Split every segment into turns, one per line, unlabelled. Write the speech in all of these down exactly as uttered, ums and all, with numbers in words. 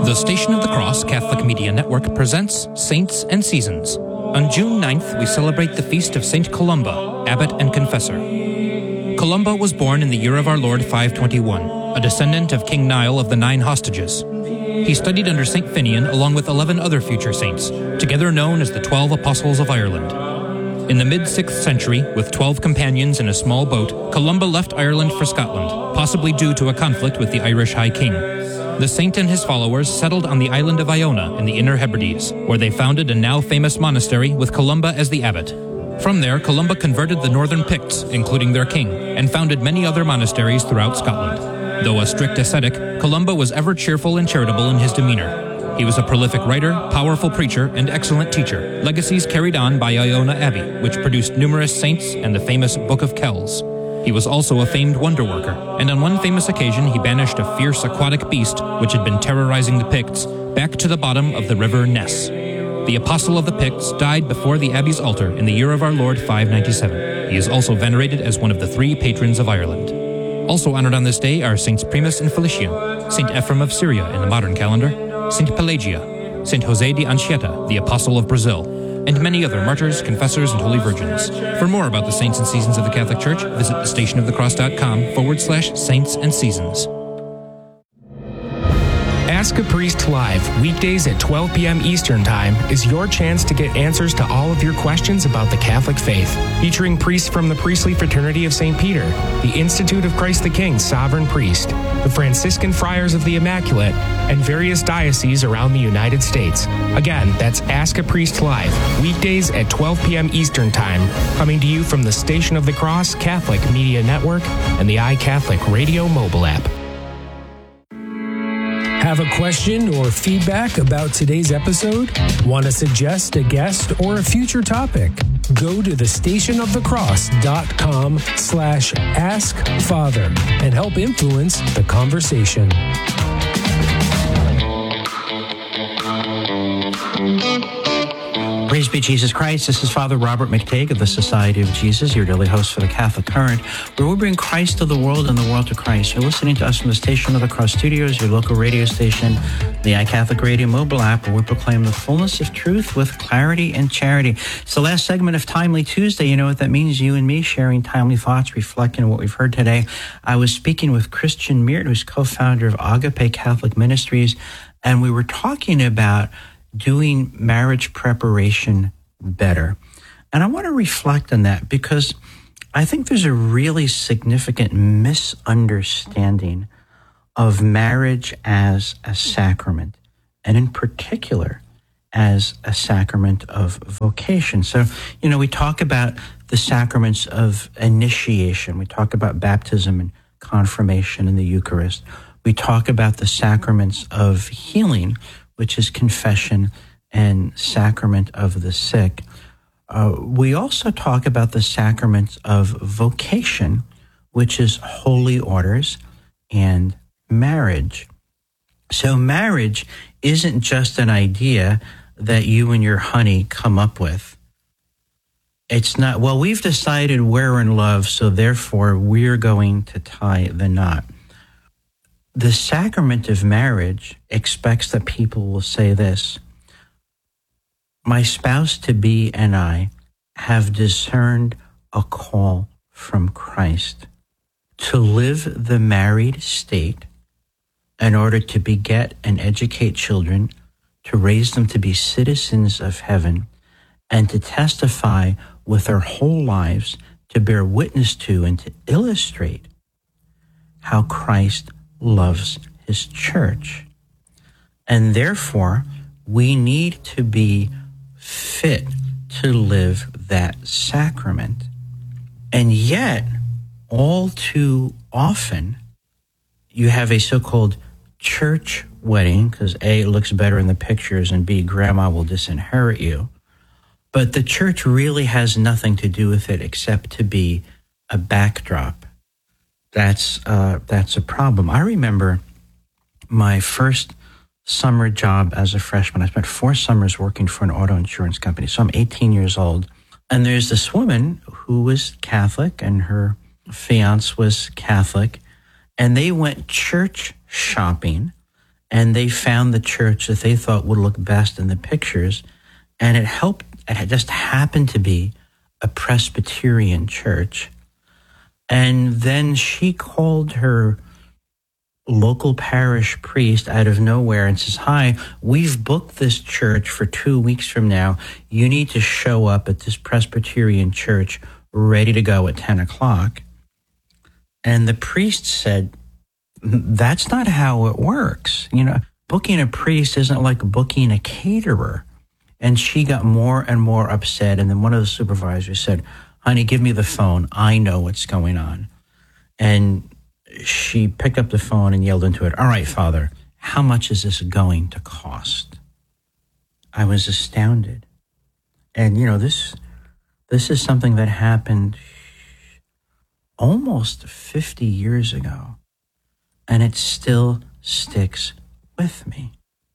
The Station of the Cross Catholic Media Network presents Saints and Seasons. On June ninth, we celebrate the feast of Saint Columba, abbot and confessor. Columba was born in the year of our Lord five twenty-one, a descendant of King Niall of the Nine Hostages. He studied under Saint Finian along with eleven other future saints, together known as the Twelve Apostles of Ireland. In the mid-sixth century, with twelve companions in a small boat, Columba left Ireland for Scotland, possibly due to a conflict with the Irish High King. The saint and his followers settled on the island of Iona in the Inner Hebrides, where they founded a now famous monastery with Columba as the abbot. From there, Columba converted the northern Picts, including their king, and founded many other monasteries throughout Scotland. Though a strict ascetic, Columba was ever cheerful and charitable in his demeanor. He was a prolific writer, powerful preacher, and excellent teacher, legacies carried on by Iona Abbey, which produced numerous saints and the famous Book of Kells. He was also a famed wonder worker, and on one famous occasion he banished a fierce aquatic beast, which had been terrorizing the Picts, back to the bottom of the river Ness. The Apostle of the Picts died before the Abbey's altar in the year of our Lord five ninety-seven. He is also venerated as one of the three patrons of Ireland. Also honored on this day are Saints Primus and Felicia, Saint Ephraim of Syria in the modern calendar, Saint Pelagia, Saint Jose de Anchieta, the Apostle of Brazil, and many other martyrs, confessors, and holy virgins. For more about the saints and seasons of the Catholic Church, visit thestationofthecross.com forward slash saints and seasons.
Ask a Priest Live, weekdays at twelve p.m. Eastern Time, is your chance to get answers to all of your questions about the Catholic faith. Featuring priests from the Priestly Fraternity of Saint Peter, the Institute of Christ the King Sovereign Priest, the Franciscan Friars of the Immaculate, and various dioceses around the United States. Again, that's Ask a Priest Live, weekdays at twelve p.m. Eastern Time, coming to you from the Station of the Cross Catholic Media Network and the iCatholic Radio mobile app.
Have a question or feedback about today's episode? Want to suggest a guest or a future topic? Go to thestationofthecross.com slash ask father and help influence the conversation.
Praise be Jesus Christ. This is Father Robert McTague of the Society of Jesus, your daily host for the Catholic Current, where we bring Christ to the world and the world to Christ. You're listening to us from the Station of the Cross Studios, your local radio station, the iCatholic Radio mobile app, where we proclaim the fullness of truth with clarity and charity. It's the last segment of Timely Tuesday. You know what that means? You and me sharing timely thoughts, reflecting on what we've heard today. I was speaking with Christian Meert, who's co-founder of Agape Catholic Ministries, and we were talking about doing marriage preparation better. And I want to reflect on that because I think there's a really significant misunderstanding of marriage as a sacrament, and in particular as a sacrament of vocation. So, you know, we talk about the sacraments of initiation. We talk about baptism and confirmation in the Eucharist. We talk about the sacraments of healing, which is confession and sacrament of the sick. Uh, we also talk about the sacraments of vocation, which is holy orders and marriage. So marriage isn't just an idea that you and your honey come up with. It's not, well, we've decided we're in love, so therefore we're going to tie the knot. The sacrament of marriage expects that people will say this: my spouse-to-be and I have discerned a call from Christ to live the married state in order to beget and educate children, to raise them to be citizens of heaven, and to testify with their whole lives to bear witness to and to illustrate how Christ loves his church. And therefore, we need to be fit to live that sacrament. And yet, all too often, you have a so-called church wedding, because A, it looks better in the pictures, and B, grandma will disinherit you. But the church really has nothing to do with it except to be a backdrop. That's uh, that's a problem. I remember my first summer job as a freshman. I spent four summers working for an auto insurance company. So I'm eighteen years old. And there's this woman who was Catholic and her fiance was Catholic. And they went church shopping and they found the church that they thought would look best in the pictures, and it helped. It just happened to be a Presbyterian church. And then she called her local parish priest out of nowhere and says, "Hi, we've booked this church for two weeks from now. You need to show up at this Presbyterian church ready to go at ten o'clock. And the priest said, "That's not how it works. You know, booking a priest isn't like booking a caterer." And she got more and more upset. And then one of the supervisors said, "Honey, give me the phone. I know what's going on." And she picked up the phone and yelled into it, "All right, Father, how much is this going to cost?" I was astounded. And, you know, this this is something that happened almost fifty years ago, and it still sticks with me.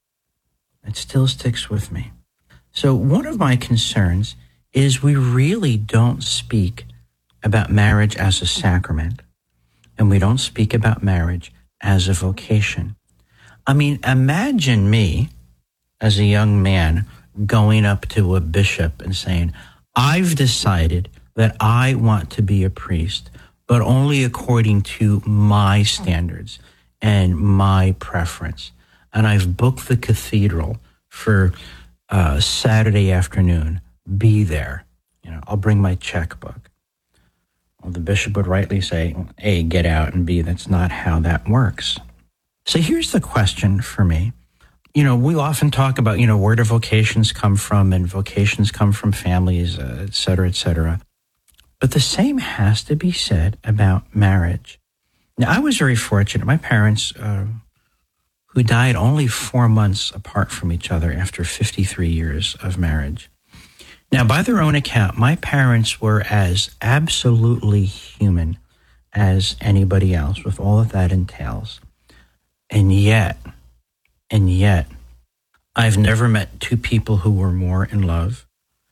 It still sticks with me. So one of my concerns is we really don't speak about marriage as a sacrament, and we don't speak about marriage as a vocation. I mean, imagine me as a young man going up to a bishop and saying, "I've decided that I want to be a priest, but only according to my standards and my preference. And I've booked the cathedral for uh, Saturday afternoon. Be there. You know, I'll bring my checkbook." Well, the bishop would rightly say, A, get out, and B, that's not how that works. So here's the question for me. You know, we often talk about, you know, where do vocations come from, and vocations come from families, uh, et cetera, et cetera. But the same has to be said about marriage. Now, I was very fortunate. My parents, uh, who died only four months apart from each other after fifty-three years of marriage. Now, by their own account, my parents were as absolutely human as anybody else, with all that that entails. And yet, and yet, I've never met two people who were more in love.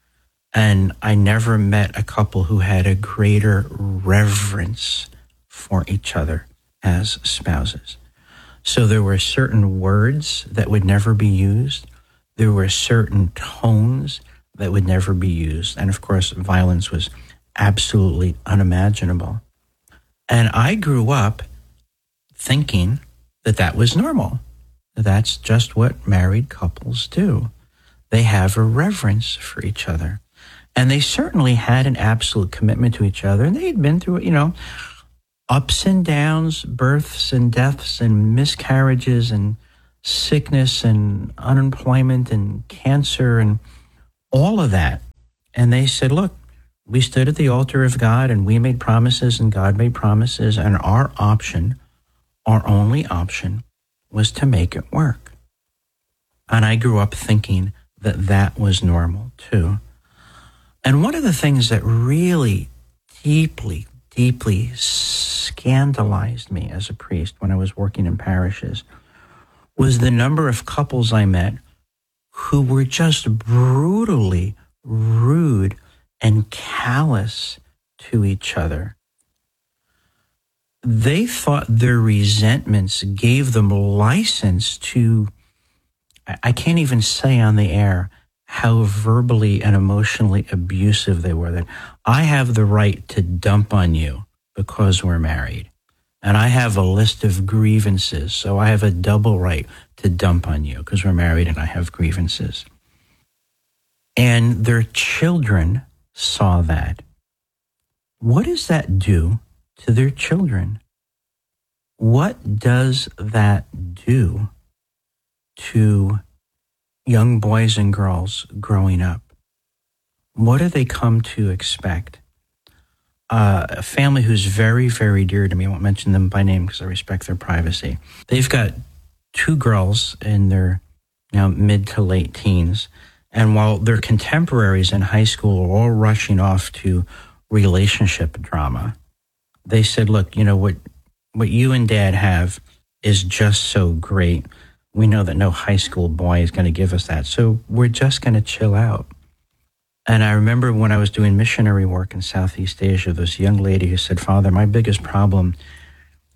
And I never met a couple who had a greater reverence for each other as spouses. So there were certain words that would never be used. There were certain tones that would never be used. And of course, violence was absolutely unimaginable. And I grew up thinking that that was normal. That's just what married couples do. They have a reverence for each other. And they certainly had an absolute commitment to each other. And they had been through, you know, ups and downs, births and deaths and miscarriages and sickness and unemployment and cancer and all of that. And they said, look, we stood at the altar of God and we made promises and God made promises, and our option, our only option, was to make it work. And I grew up thinking that that was normal too. And one of the things that really deeply, deeply scandalized me as a priest when I was working in parishes was the number of couples I met who were just brutally rude and callous to each other. They thought their resentments gave them license to, I can't even say on the air how verbally and emotionally abusive they were, that I have the right to dump on you because we're married. And I have a list of grievances, so I have a double right to dump on you because we're married and I have grievances. And their children saw that. What does that do to their children? What does that do to young boys and girls growing up? What do they come to expect? Uh, a family who's very, very dear to me, I won't mention them by name because I respect their privacy. They've got two girls in their now mid to late teens. And while their contemporaries in high school are all rushing off to relationship drama, they said, look, you know, what, what you and Dad have is just so great. We know that no high school boy is going to give us that. So we're just going to chill out. And I remember when I was doing missionary work in Southeast Asia, this young lady who said, Father, my biggest problem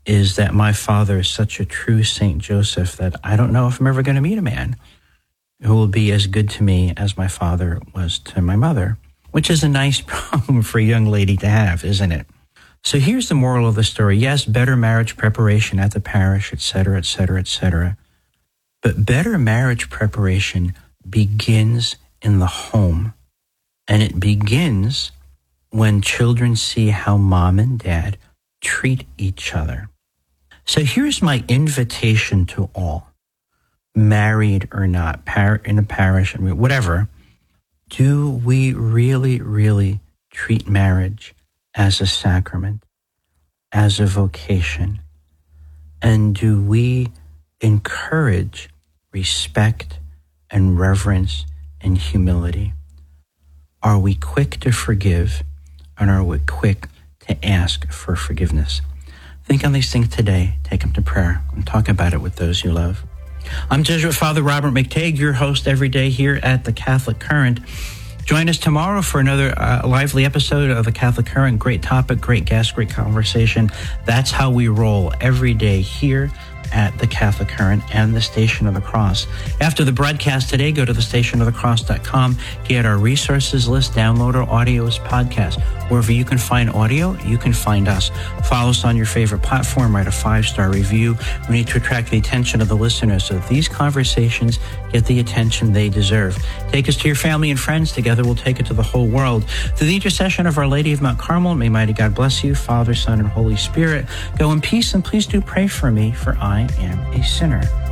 is that my father is such a true Saint Joseph that I don't know if I'm ever going to meet a man who will be as good to me as my father was to my mother, which is a nice problem for a young lady to have, isn't it? So here's the moral of the story. Yes, better marriage preparation at the parish, et cetera, et cetera, et cetera. But better marriage preparation begins in the home. And it begins when children see how mom and dad treat each other. So here's my invitation to all, married or not, par- in a parish, I mean, whatever. Do we really, really treat marriage as a sacrament, as a vocation? And do we encourage respect and reverence and humility? Are we quick to forgive, and are we quick to ask for forgiveness? Think on these things today. Take them to prayer and talk about it with those you love. I'm Jesuit Father Robert McTague, your host every day here at the Catholic Current. Join us tomorrow for another uh, lively episode of the Catholic Current. Great topic, great guest, great conversation. That's how we roll every day here at the Catholic Current and the Station of the Cross. After the broadcast today, go to the station of the cross dot com, get our resources list, download our audio as podcast. Wherever you can find audio, you can find us. Follow us on your favorite platform, write a five-star review. We need to attract the attention of the listeners so that these conversations get the attention they deserve. Take us to your family and friends. Together we'll take it to the whole world. Through the intercession of Our Lady of Mount Carmel, may mighty God bless you, Father, Son, and Holy Spirit. Go in peace, and please do pray for me, for I am a sinner.